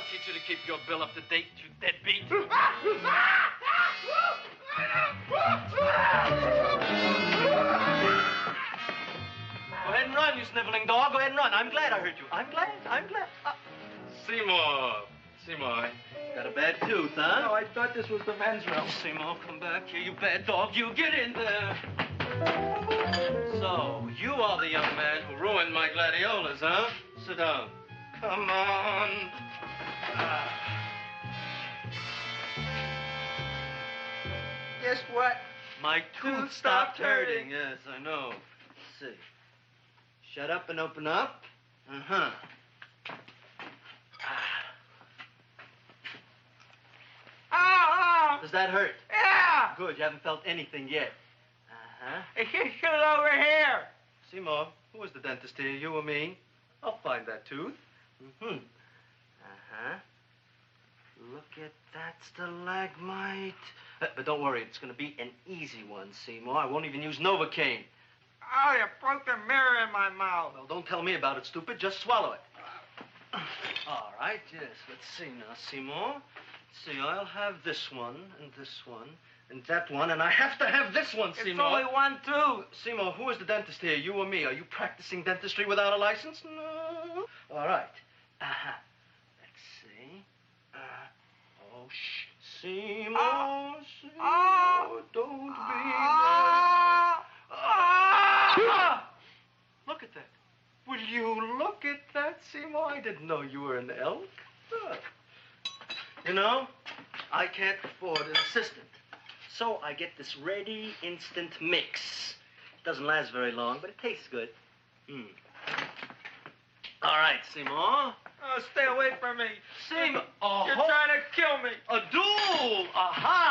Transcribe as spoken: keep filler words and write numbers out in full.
teach you to keep your bill up to date, you deadbeat. Go ahead and run, you sniveling dog. Go ahead and run. I'm glad I hurt you. I'm glad. I'm glad. Uh... Seymour. Seymour, got a bad tooth, huh? No, I thought this was the men's room. Seymour, come back here, you bad dog. You get in there. So, you are the young man who ruined my gladiolas, huh? Sit down. Come on. Ah. Guess what? My tooth stopped hurting. Yes, I know. Let's see. Shut up and open up. Uh-huh. Oh, oh. Does that hurt? Yeah. Good, you haven't felt anything yet. Uh-huh. It's just over here. Seymour, who is the dentist here, you or me? I'll find that tooth. Mm-hmm. Uh-huh. Look at that stalagmite. Uh, but don't worry, it's going to be an easy one, Seymour. I won't even use Novocaine. Oh, you broke the mirror in my mouth. Well, don't tell me about it, stupid. Just swallow it. All right, yes. Let's see now, Seymour. See, I'll have this one, and this one, and that one, and I have to have this one, Seymour. It's only one tooth. Seymour, who is the dentist here, you or me? Are you practicing dentistry without a license? No. All right. Uh-huh. Let's see. Uh, oh, shh. Seymour, Oh. Seymour, Oh. don't be Oh. Ah! Look at that. Will you look at that, Seymour? I didn't know you were an elk. Look. You know, I can't afford an assistant. So I get this ready instant mix. It doesn't last very long, but it tastes good. Mm. All right, Seymour. Oh, stay away from me. Seymour. Oh, You're trying to kill me. a duel. Aha.